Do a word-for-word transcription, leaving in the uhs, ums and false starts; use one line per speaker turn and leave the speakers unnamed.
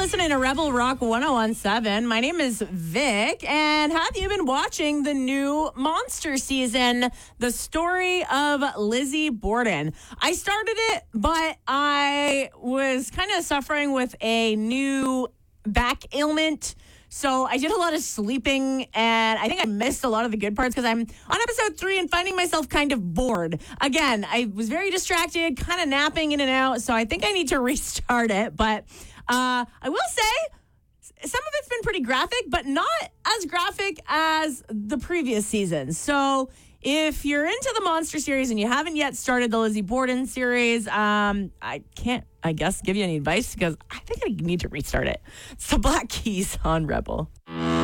listening to Rebel Rock one oh one point seven. My name is Vic, and have you been watching the new Monster season, The Story of Lizzie Borden? I started it, but I was kind of suffering with a new back ailment. So I did a lot of sleeping, and I think I missed a lot of the good parts because I'm on episode three and finding myself kind of bored. Again, I was very distracted, kind of napping in and out, so I think I need to restart it. But uh, I will say some of it's been pretty graphic, but not as graphic as the previous seasons. So if you're into the Monster series and you haven't yet started the Lizzie Borden series, um, I can't, I guess, give you any advice because I think I need to restart it. It's the Black Keys on Rebel.